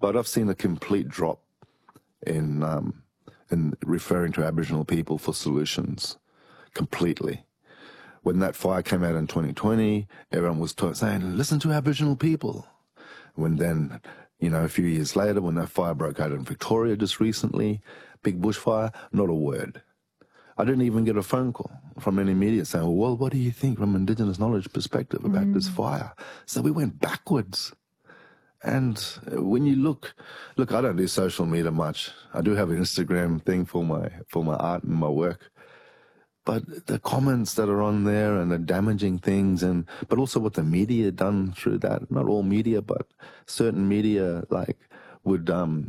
But I've seen a complete drop in referring to Aboriginal people for solutions, completely. When that fire came out in 2020, everyone was saying, listen to Aboriginal people. When then, a few years later, when that fire broke out in Victoria just recently, big bushfire, not a word. I didn't even get a phone call from any media saying, well, what do you think from Indigenous knowledge perspective about this fire? So we went backwards. And when you look, I don't do social media much. I do have an Instagram thing for my art and my work. But the comments that are on there and the damaging things, but also what the media done through that, not all media, but certain media would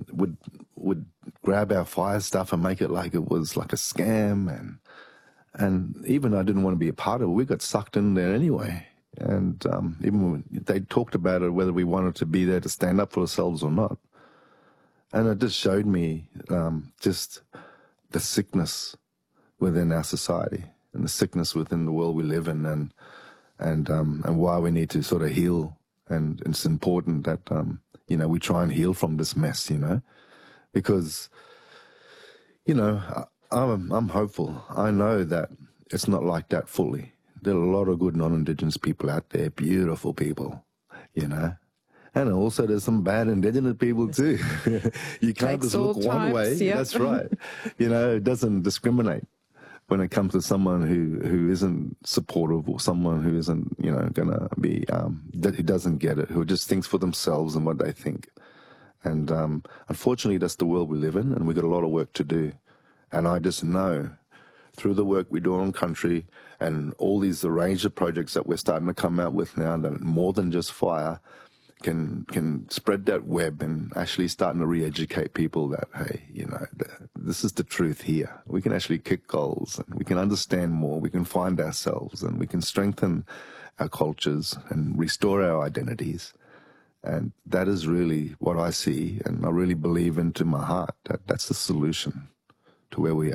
grab our fire stuff and make it like it was like a scam, and even I didn't want to be a part of it. We got sucked in there anyway, and even when they talked about it, whether we wanted to be there to stand up for ourselves or not, and it just showed me just the sickness within our society and the sickness within the world we live in, and why we need to sort of heal. And it's important that we try and heal from this mess, because I'm hopeful. I know that it's not like that fully. There are a lot of good non-Indigenous people out there, beautiful people, And also there's some bad Indigenous people too. You can't just look one way. Yeah. That's right. It doesn't discriminate when it comes to someone who isn't supportive, or someone who isn't, going to be, who doesn't get it, who just thinks for themselves and what they think. And unfortunately, that's the world we live in, and we've got a lot of work to do. And I just know through the work we do on country and all these range of projects that we're starting to come out with now, that more than just fire, can spread that web and actually starting to re-educate people that, hey, this is the truth here. We can actually kick goals, and we can understand more, we can find ourselves, and we can strengthen our cultures and restore our identities. And that is really what I see, and I really believe into my heart that that's the solution to where we are.